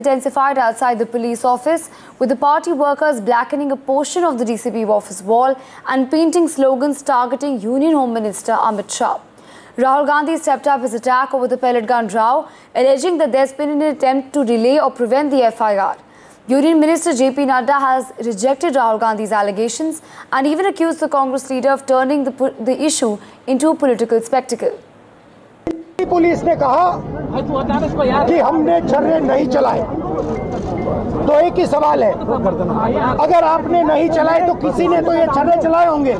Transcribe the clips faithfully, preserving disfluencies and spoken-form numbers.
Intensified outside the police office, with the party workers blackening a portion of the D C P office wall and painting slogans targeting Union Home Minister Amit Shah. Rahul Gandhi stepped up his attack over the pellet gun row, alleging that there's been an attempt to delay or prevent the F I R. Union Minister J P Nadda has rejected Rahul Gandhi's allegations and even accused the Congress leader of turning the, the issue into a political spectacle. Police ने कहा कि हमने छर्रे नहीं चलाए, तो एक ही सवाल है, अगर आपने नहीं चलाए तो किसी ने तो ये छर्रे चलाए होंगे।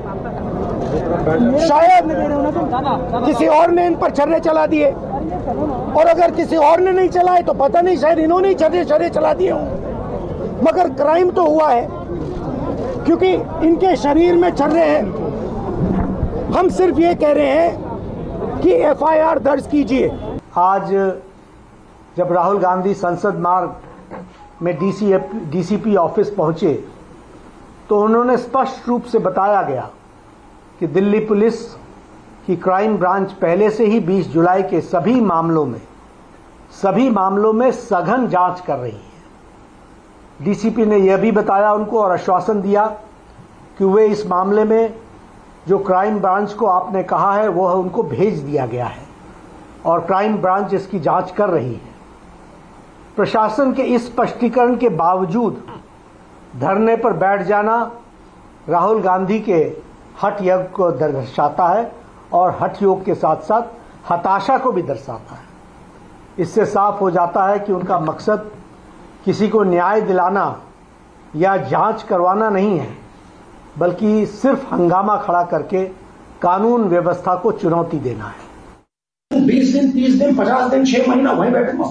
शायद किसी और ने इन पर छर्रे चला दिए, और अगर किसी और ने नहीं चलाए तो पता नहीं, शायद इन्होंने ही छर्रे छर्रे चला दिए हों। मगर क्राइम तो हुआ है, क्योंकि इनके शरीर में छर्रे हैं। हम सिर्फ ये कह रहे हैं कि एफ आई आर दर्ज कीजिए। आज जब राहुल गांधी संसद मार्ग में डीसी डीसीपी ऑफिस पहुंचे तो उन्होंने स्पष्ट रूप से बताया गया कि दिल्ली पुलिस की क्राइम ब्रांच पहले से ही बीस जुलाई के सभी मामलों में सभी मामलों में सघन जांच कर रही है। डीसीपी ने यह भी बताया उनको और आश्वासन दिया कि वे इस मामले में जो क्राइम ब्रांच को आपने कहा है वो उनको भेज दिया गया है और क्राइम ब्रांच इसकी जांच कर रही है। प्रशासन के इस स्पष्टीकरण के बावजूद धरने पर बैठ जाना राहुल गांधी के हठ योग को दर्शाता है और हठ योग के साथ साथ हताशा को भी दर्शाता है। इससे साफ हो जाता है कि उनका मकसद किसी को न्याय दिलाना या जांच करवाना नहीं है, बल्कि सिर्फ हंगामा खड़ा करके कानून व्यवस्था को चुनौती देना है। बीस दिन, तीस दिन, पचास दिन, छह महीना वहीं बैठूंगा।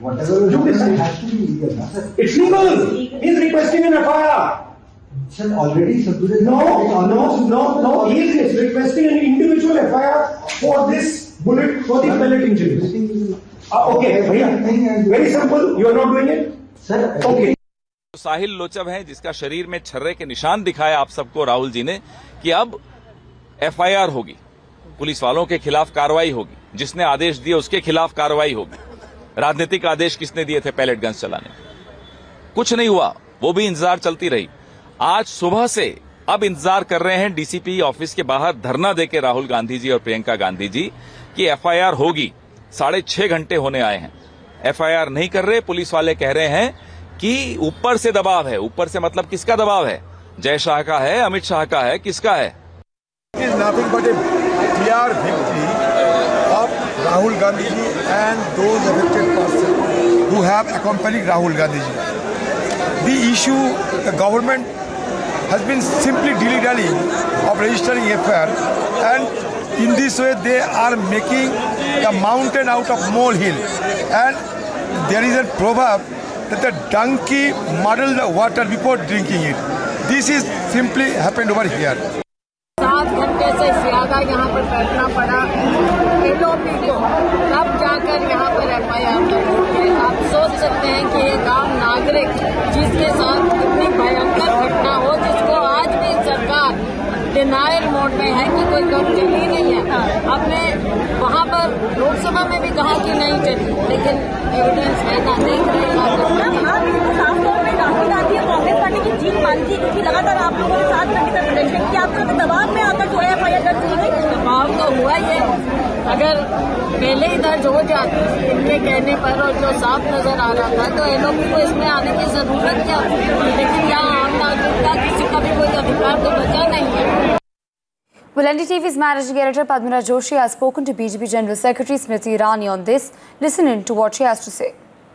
It's legal. He's requesting an F I R. Sir, already submitted. No, no, no, no. He is requesting an individual F I R for this bullet, for the pellet injuries. Uh, okay, bhaiya. Very simple. You are not doing it, sir. Okay. साहिल लोचब हैं जिसका शरीर में छर्रे के निशान दिखाए आप सबको राहुल जी ने कि अब एफ आई आर होगी, पुलिस वालों के खिलाफ कार्रवाई होगी, जिसने आदेश दिए उसके खिलाफ कार्रवाई होगी। राजनीतिक आदेश किसने दिए थे पैलेट गन्स चलाने? कुछ नहीं हुआ, वो भी इंतजार चलती रही। आज सुबह से अब इंतजार कर रहे हैं डीसीपी ऑफिस के बाहर धरना देके राहुल गांधी जी और प्रियंका गांधी जी कि एफ आई आर होगी। साढ़े छह घंटे होने आए हैं, एफ आई आर नहीं कर रहे। पुलिस वाले कह रहे हैं कि ऊपर से दबाव है। ऊपर से मतलब किसका दबाव है? जय शाह का है, अमित शाह का है, किसका है? It is nothing but a clear victory of Rahul Gandhi ji and those affected persons who have accompanied Rahul Gandhi ji. The issue, the government has been simply dilly-dallying of registering F I R, and in this way they are making the mountain out of molehill. And there is a proverb that the donkey muddle the water before drinking it. This is simply happened over here. सात घंटे से ज्यादा यहाँ पर बैठना पड़ा LOP को, तब जाकर यहाँ पर एफ आई आर है। आप सोच सकते हैं कि एक आम नागरिक जिसके साथ इतनी भयंकर घटना हो, जिसको आज भी सरकार डिनायल मोड में है कि कोई गलती ही नहीं है। आपने वहाँ पर लोकसभा में भी कहा कि नहीं चली, लेकिन एविडेंस है ना, देख रहे हैं। साफ तौर पे राहुल गांधी कांग्रेस पार्टी की जीत मानी थी, क्योंकि लगातार आप लोगों ने साथ में प्रदर्शन किया, आपका दबाव में आकर जो है एफ आई आर दर्ज की गई। दबाव तो हुआ ही है, अगर पहले ही दर्ज हो जाती इनके कहने पर और जो साफ नजर आ रहा था, तो एलओपी को इसमें आने की जरूरत क्या? लेकिन यहाँ आम नागरिक का किसी का भी कोई अधिकार तो बचा नहीं है। Well, N D T V's managing editor Padmira Joshi has spoken to B J P General Secretary Smriti Irani on this. Listen in to what she has to say.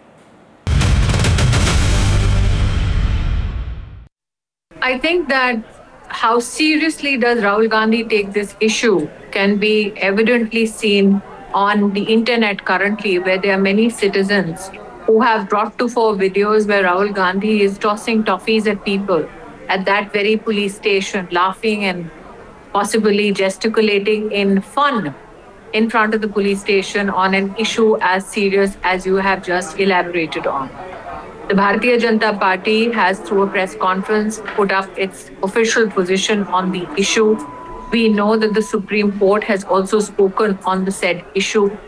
I think that how seriously does Rahul Gandhi take this issue can be evidently seen on the internet currently, where there are many citizens who have brought to fore videos where Rahul Gandhi is tossing toffees at people at that very police station, laughing and possibly gesticulating in fun in front of the police station on an issue as serious as you have just elaborated on. The Bharatiya Janata Party has, through a press conference, put up its official position on the issue. We know that the Supreme Court has also spoken on the said issue.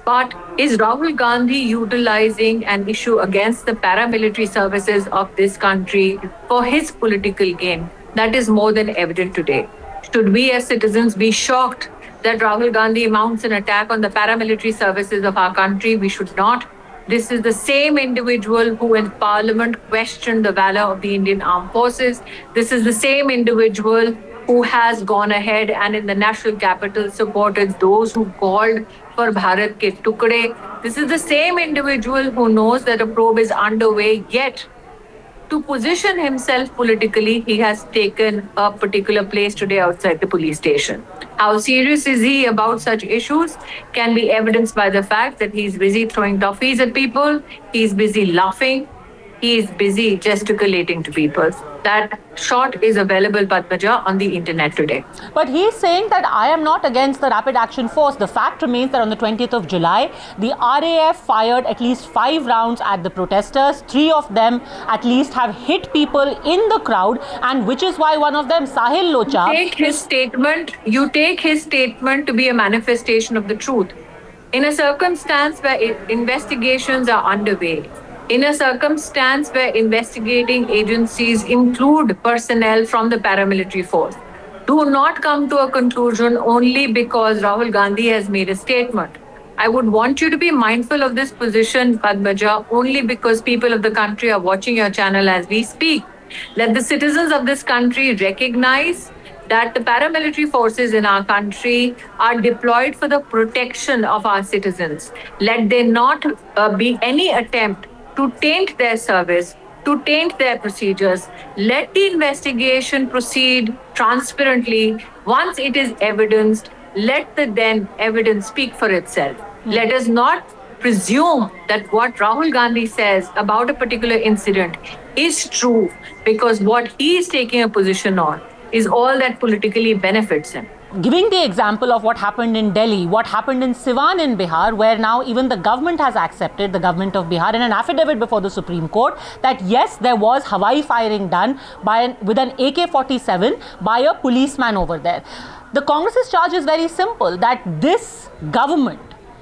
But is Rahul Gandhi utilizing an issue against the paramilitary services of this country for his political gain? That is more than evident today. Should we as citizens be shocked that Rahul Gandhi mounts an attack on the paramilitary services of our country? We should not. This is the same individual who in Parliament questioned the valor of the Indian Armed Forces. This is the same individual who has gone ahead and in the national capital supported those who called for Bharat Ke Tukde. This is the same individual who knows that a probe is underway, yet to position himself politically, he has taken a particular place today outside the police station. How serious is he about such issues can be evidenced by the fact that he's busy throwing toffees at people, he's busy laughing, he is busy gesticulating to people. That shot is available, Padmaja, on the internet today. But he's saying that I am not against the Rapid Action Force. The fact remains that on the twentieth of July, the R A F fired at least five rounds at the protesters. Three of them at least have hit people in the crowd, and which is why one of them, Sahil Locha... You take his statement, you take his statement to be a manifestation of the truth. In a circumstance where investigations are underway, in a circumstance where investigating agencies include personnel from the paramilitary force, do not come to a conclusion only because Rahul Gandhi has made a statement. I would want you to be mindful of this position, Padmaja, only because people of the country are watching your channel as we speak. Let the citizens of this country recognize that the paramilitary forces in our country are deployed for the protection of our citizens. Let there not uh, be any attempt to taint their service, to taint their procedures. Let the investigation proceed transparently. Once it is evidenced, let the then evidence speak for itself. Mm-hmm. Let us not presume that what Rahul Gandhi says about a particular incident is true, because what he is taking a position on is all that politically benefits him. Giving the example of what happened in Delhi, what happened in Siwan in Bihar, where now even the government has accepted, the government of Bihar, in an affidavit before the Supreme Court, that yes, there was Hawaii firing done by an, with an A K forty-seven by a policeman over there. The Congress's charge is very simple, that this government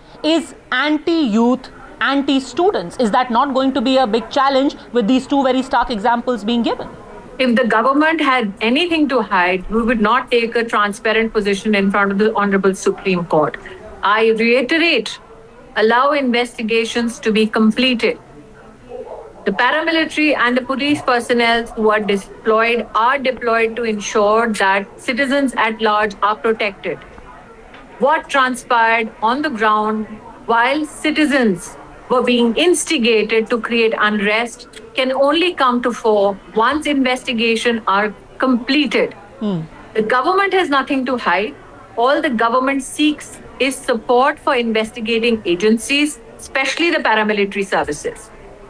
is anti-youth, anti-students. Is that not going to be a big challenge with these two very stark examples being given? If the government had anything to hide, we would not take a transparent position in front of the Honorable Supreme Court. I reiterate, allow investigations to be completed. The paramilitary and the police personnel who are deployed are deployed to ensure that citizens at large are protected. What transpired on the ground while citizens were being instigated to create unrest can only come to fore once investigations are completed. Hmm. The government has nothing to hide. All the government seeks is support for investigating agencies, especially the paramilitary services.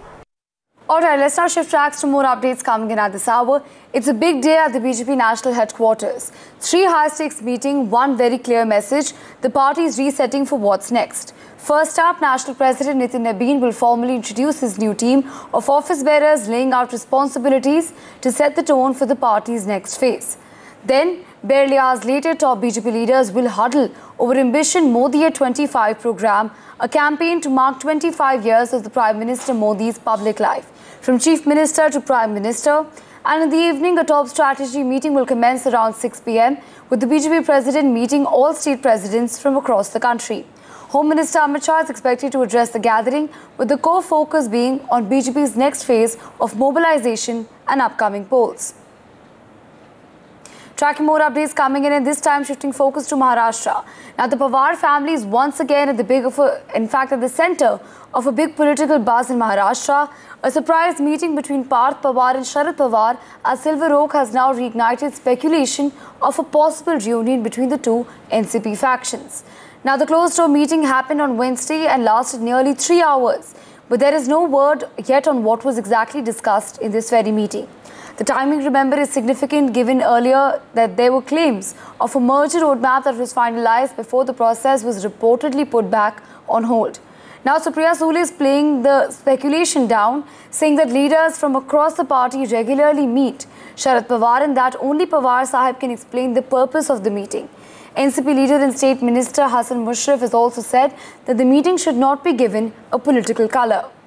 All right, let's now shift tracks to more updates coming in at this hour. It's a big day at the B J P national headquarters. Three high-stakes meeting, one very clear message. The party is resetting for what's next. First up, National President Nitin Nabin will formally introduce his new team of office bearers, laying out responsibilities to set the tone for the party's next phase. Then, barely hours later, top B J P leaders will huddle over Ambition Modi at twenty-five program, a campaign to mark twenty-five years of the Prime Minister Modi's public life, from Chief Minister to Prime Minister. And in the evening, a top strategy meeting will commence around six p m with the B J P President meeting all state presidents from across the country. Home Minister Amit Shah is expected to address the gathering, with the core focus being on B J P's next phase of mobilization and upcoming polls. Tracking more updates coming in, and this time shifting focus to Maharashtra. Now, the Pawar family is once again at the big of a, in fact, at the center of a big political buzz in Maharashtra. A surprise meeting between Parth Pawar and Sharad Pawar at Silver Oak has now reignited speculation of a possible reunion between the two N C P factions. Now, the closed-door meeting happened on Wednesday and lasted nearly three hours, but there is no word yet on what was exactly discussed in this very meeting. The timing, remember, is significant given earlier that there were claims of a merger roadmap that was finalized before the process was reportedly put back on hold. Now, Supriya Sule is playing the speculation down, saying that leaders from across the party regularly meet Sharad Pawar and that only Pawar Sahib can explain the purpose of the meeting. N C P leader and State Minister Hassan Musharraf has also said that the meeting should not be given a political colour.